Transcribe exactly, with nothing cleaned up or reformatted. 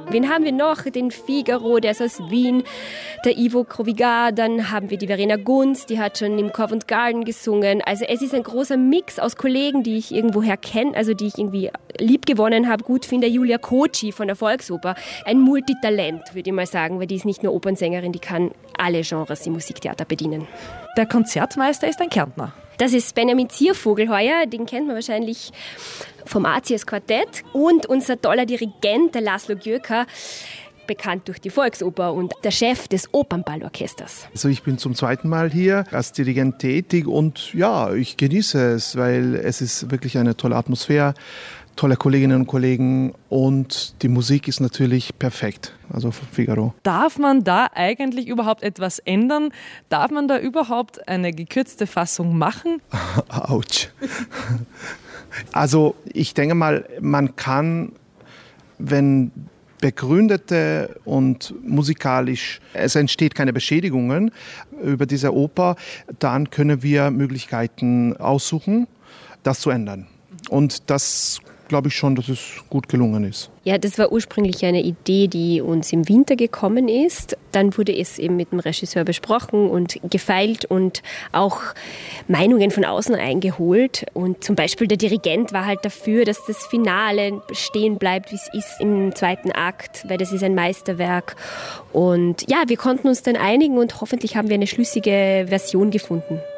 Wen haben wir noch? Den Figaro, der ist aus Wien, der Ivo Krovigar, dann haben wir die Verena Gunz, die hat schon im Covent Garden gesungen. Also es ist ein großer Mix aus Kollegen, die ich irgendwoher kenne, also die ich irgendwie lieb gewonnen habe, gut finde. Julia Koci von der Volksoper, ein Multitalent, würde ich mal sagen, weil die ist nicht nur Opernsängerin, die kann alle Genres im Musiktheater bedienen. Der Konzertmeister ist ein Kärntner. Das ist Benjamin Ziervogelheuer, den kennt man wahrscheinlich vom A C S Quartett. Und unser toller Dirigent, der Laszlo Gjörka, bekannt durch die Volksoper und der Chef des Opernballorchesters. Also ich bin zum zweiten Mal hier als Dirigent tätig und ja, ich genieße es, weil es ist wirklich eine tolle Atmosphäre, tolle Kolleginnen und Kollegen und die Musik ist natürlich perfekt, also von Figaro. Darf man da eigentlich überhaupt etwas ändern? Darf man da überhaupt eine gekürzte Fassung machen? Autsch. Also ich denke mal, man kann, wenn begründete und musikalisch, es entsteht keine Beschädigungen über diese Oper, dann können wir Möglichkeiten aussuchen, das zu ändern. Und das glaube ich schon, dass es gut gelungen ist. Ja, das war ursprünglich eine Idee, die uns im Winter gekommen ist. Dann wurde es eben mit dem Regisseur besprochen und gefeilt und auch Meinungen von außen eingeholt. Und zum Beispiel der Dirigent war halt dafür, dass das Finale stehen bleibt, wie es ist im zweiten Akt, weil das ist ein Meisterwerk. Und ja, wir konnten uns dann einigen und hoffentlich haben wir eine schlüssige Version gefunden.